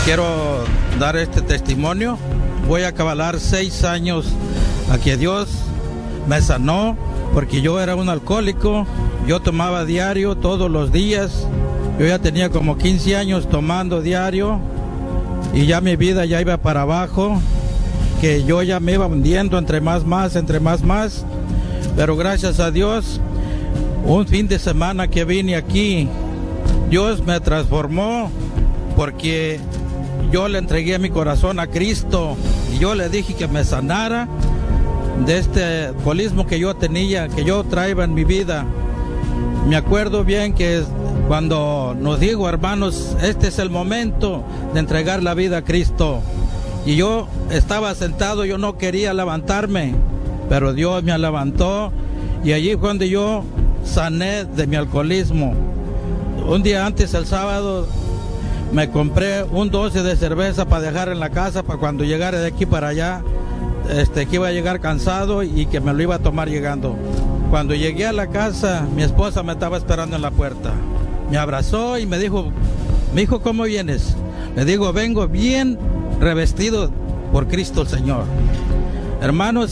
quiero dar este testimonio. Voy a cabalar 6 años a que Dios me sanó, porque yo era un alcohólico. Yo tomaba diario, todos los días. Yo ya tenía como 15 años tomando diario y ya mi vida ya iba para abajo, que yo ya me iba hundiendo entre más. Pero gracias a Dios, un fin de semana que vine aquí, Dios me transformó, porque yo le entregué mi corazón a Cristo y yo le dije que me sanara de este alcoholismo que yo tenía, que yo traía en mi vida. Me acuerdo bien que cuando nos dijo, hermanos, este es el momento de entregar la vida a Cristo. Y yo estaba sentado, yo no quería levantarme, pero Dios me levantó y allí fue donde yo sané de mi alcoholismo. Un día antes, el sábado, me compré un 12 de cerveza para dejar en la casa, para cuando llegara de aquí para allá, que iba a llegar cansado y que me lo iba a tomar llegando. Cuando llegué a la casa, mi esposa me estaba esperando en la puerta. Me abrazó y me dijo, mijo, ¿cómo vienes? Le digo, vengo bien revestido por Cristo el Señor. Hermanos,